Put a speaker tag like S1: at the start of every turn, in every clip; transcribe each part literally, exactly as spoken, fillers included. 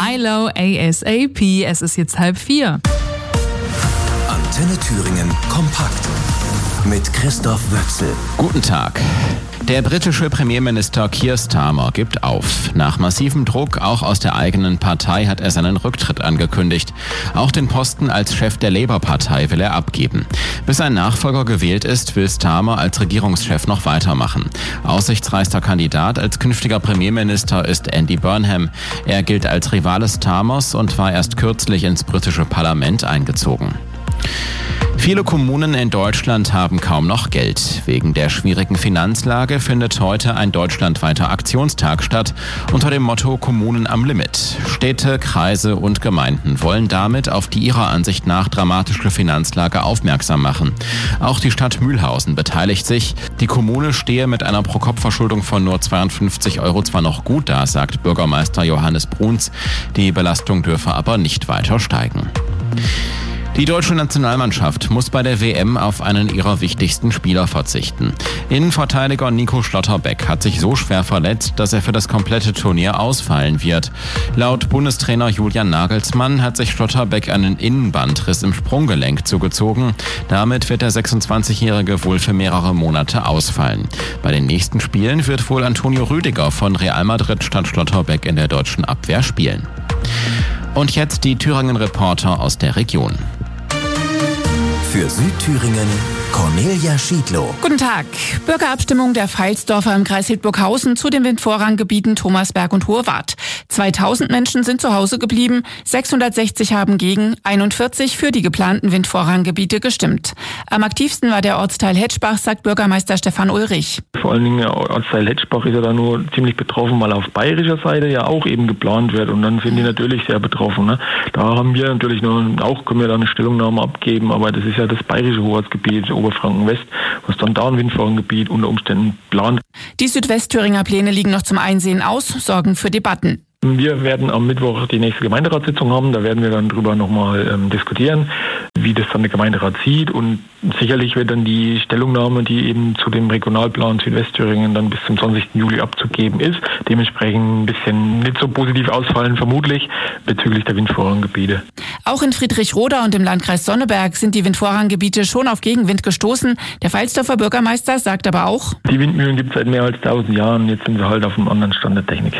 S1: Milo A S A P. Es ist jetzt halb vier.
S2: Antenne Thüringen kompakt mit Christoph Wöchsel.
S3: Guten Tag. Der britische Premierminister Keir Starmer gibt auf. Nach massivem Druck, auch aus der eigenen Partei, hat er seinen Rücktritt angekündigt. Auch den Posten als Chef der Labour-Partei will er abgeben. Bis ein Nachfolger gewählt ist, will Starmer als Regierungschef noch weitermachen. Aussichtsreichster Kandidat als künftiger Premierminister ist Andy Burnham. Er gilt als Rivale Starmers und war erst kürzlich ins britische Parlament eingezogen. Viele Kommunen in Deutschland haben kaum noch Geld. Wegen der schwierigen Finanzlage findet heute ein deutschlandweiter Aktionstag statt unter dem Motto Kommunen am Limit. Städte, Kreise und Gemeinden wollen damit auf die ihrer Ansicht nach dramatische Finanzlage aufmerksam machen. Auch die Stadt Mühlhausen beteiligt sich. Die Kommune stehe mit einer Pro-Kopf-Verschuldung von nur zweiundfünfzig Euro zwar noch gut da, sagt Bürgermeister Johannes Bruns. Die Belastung dürfe aber nicht weiter steigen. Die deutsche Nationalmannschaft muss bei der W M auf einen ihrer wichtigsten Spieler verzichten. Innenverteidiger Nico Schlotterbeck hat sich so schwer verletzt, dass er für das komplette Turnier ausfallen wird. Laut Bundestrainer Julian Nagelsmann hat sich Schlotterbeck einen Innenbandriss im Sprunggelenk zugezogen. Damit wird der sechsundzwanzigjährige wohl für mehrere Monate ausfallen. Bei den nächsten Spielen wird wohl Antonio Rüdiger von Real Madrid statt Schlotterbeck in der deutschen Abwehr spielen. Und jetzt die Thüringen-Reporter aus der Region.
S2: Für Südthüringen Cornelia Schiedlow.
S1: Guten Tag. Bürgerabstimmung der Pfalzdorfer im Kreis Hildburghausen zu den Windvorranggebieten Thomasberg und Hohe Wart. zweitausend Menschen sind zu Hause geblieben, sechshundertsechzig haben gegen, einundvierzig für die geplanten Windvorranggebiete gestimmt. Am aktivsten war der Ortsteil Hetschbach, sagt Bürgermeister Stefan Ulrich.
S4: Vor allen Dingen der Ortsteil Hetschbach ist ja da nur ziemlich betroffen, weil auf bayerischer Seite ja auch eben geplant wird und dann sind die natürlich sehr betroffen. Ne? Da haben wir natürlich noch, auch können wir da eine Stellungnahme abgeben, aber das ist ja das bayerische Hoheitsgebiet, Oberfranken-West, was dann da ein Windvorranggebiet unter Umständen plant.
S1: Die Südwestthüringer Pläne liegen noch zum Einsehen aus, sorgen für Debatten.
S4: Wir werden am Mittwoch die nächste Gemeinderatssitzung haben, da werden wir dann drüber nochmal ähm, diskutieren, wie das dann der Gemeinderat sieht und sicherlich wird dann die Stellungnahme, die eben zu dem Regionalplan Südwestthüringen dann bis zum zwanzigsten Juli abzugeben ist, dementsprechend ein bisschen nicht so positiv ausfallen, vermutlich, bezüglich der Windvorranggebiete.
S1: Auch in Friedrichroda und im Landkreis Sonneberg sind die Windvorranggebiete schon auf Gegenwind gestoßen. Der Pfalzdorfer Bürgermeister sagt aber auch:
S4: Die Windmühlen gibt es seit mehr als tausend Jahren, jetzt sind wir halt auf einem anderen Stand der Technik.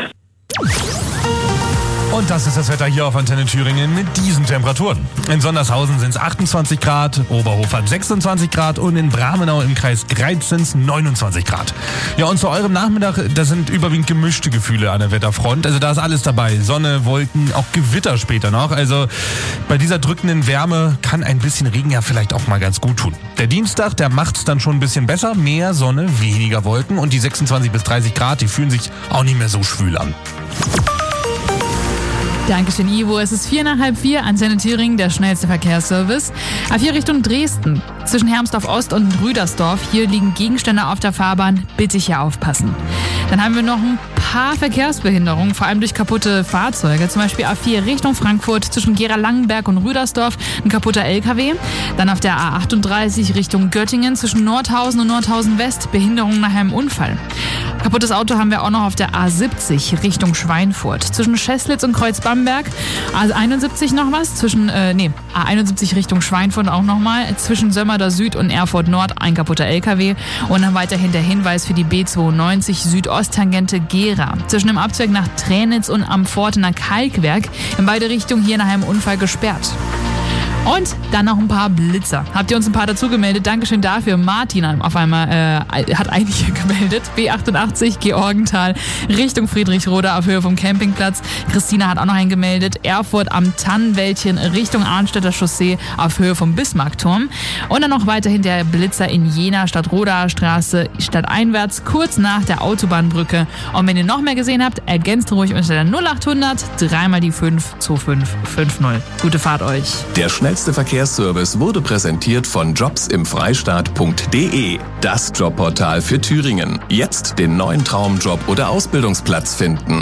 S5: Und das ist das Wetter hier auf Antenne Thüringen mit diesen Temperaturen. In Sondershausen sind es achtundzwanzig Grad, Oberhof hat sechsundzwanzig Grad und in Bramenau im Kreis Greiz sind es neunundzwanzig Grad. Ja, und zu eurem Nachmittag, da sind überwiegend gemischte Gefühle an der Wetterfront. Also da ist alles dabei. Sonne, Wolken, auch Gewitter später noch. Also bei dieser drückenden Wärme kann ein bisschen Regen ja vielleicht auch mal ganz gut tun. Der Dienstag, der macht's dann schon ein bisschen besser. Mehr Sonne, weniger Wolken und die sechsundzwanzig bis dreißig Grad, die fühlen sich auch nicht mehr so schwül an.
S1: Dankeschön, Ivo. Es ist vier nach halb vier, Antenne Thüringen, der schnellste Verkehrsservice. A vier Richtung Dresden. Zwischen Hermsdorf Ost und Rüdersdorf. Hier liegen Gegenstände auf der Fahrbahn. Bitte hier aufpassen. Dann haben wir noch ein paar Verkehrsbehinderungen, vor allem durch kaputte Fahrzeuge. Zum Beispiel A vier Richtung Frankfurt zwischen Gera-Langenberg und Rüdersdorf. Ein kaputter L K W. Dann auf der A achtunddreißig Richtung Göttingen zwischen Nordhausen und Nordhausen West. Behinderung nach einem Unfall. Kaputtes Auto haben wir auch noch auf der A siebzig Richtung Schweinfurt. Zwischen Scheßlitz und Kreuzbamberg. A einundsiebzig noch was. Zwischen, äh, nee, A einundsiebzig Richtung Schweinfurt auch nochmal. Zwischen Sömmerda Süd und Erfurt Nord ein kaputter L K W. Und dann weiterhin der Hinweis für die B zweiundneunzig Südosttangente Gera. Zwischen dem Abzweig nach Tränitz und am Pfortener Kalkwerk. In beide Richtungen hier nach einem Unfall gesperrt. Und dann noch ein paar Blitzer. Habt ihr uns ein paar dazu gemeldet? Dankeschön dafür. Martin auf einmal äh, hat einige gemeldet. B achtundachtzig Georgenthal Richtung Friedrichroda auf Höhe vom Campingplatz. Christina hat auch noch einen gemeldet. Erfurt am Tannenwäldchen Richtung Arnstädter Chaussee auf Höhe vom Bismarckturm. Und dann noch weiterhin der Blitzer in Jena, Stadtrodaer Straße, stadteinwärts, kurz nach der Autobahnbrücke. Und wenn ihr noch mehr gesehen habt, ergänzt ruhig unter der null achthundert, dreimal die fünf zwei fünf fünf null. Gute Fahrt euch.
S2: Der schnellste Verkehrsservice wurde präsentiert von jobs im freistaat punkt de. Das Jobportal für Thüringen. Jetzt den neuen Traumjob oder Ausbildungsplatz finden.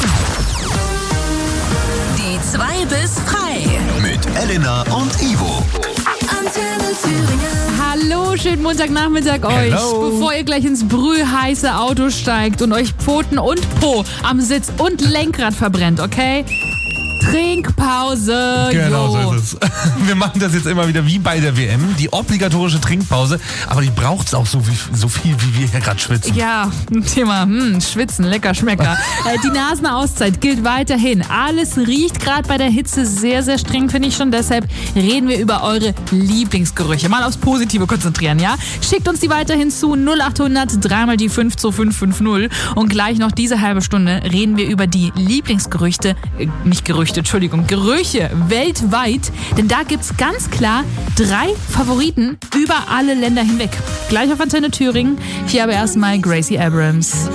S6: Die zwei bis frei.
S2: Mit Elena und Ivo.
S6: Antenne Thüringen.
S1: Hallo, schönen Montagnachmittag euch.
S5: Hello.
S1: Bevor ihr gleich ins brühheiße Auto steigt und euch Pfoten und Po am Sitz und Lenkrad verbrennt, okay? Trinkpause.
S5: Genau
S1: Jo.
S5: so ist es. Wir machen das jetzt immer wieder wie bei der W M, die obligatorische Trinkpause, aber die braucht es auch so, wie, so viel, wie wir hier gerade schwitzen.
S1: Ja, Thema hm, Schwitzen, lecker Schmecker. äh, die Nasenauszeit gilt weiterhin. Alles riecht gerade bei der Hitze sehr, sehr streng, finde ich schon. Deshalb reden wir über eure Lieblingsgerüche. Mal aufs Positive konzentrieren, ja? Schickt uns die weiterhin zu null acht hundert drei mal die fünf zwei fünf fünf null und gleich noch diese halbe Stunde reden wir über die Lieblingsgerüchte, äh, nicht Gerüchte, Entschuldigung, Gerüche weltweit, denn da gibt's ganz klar drei Favoriten über alle Länder hinweg. Gleich auf Antenne Thüringen, hier aber erstmal Gracie Abrams.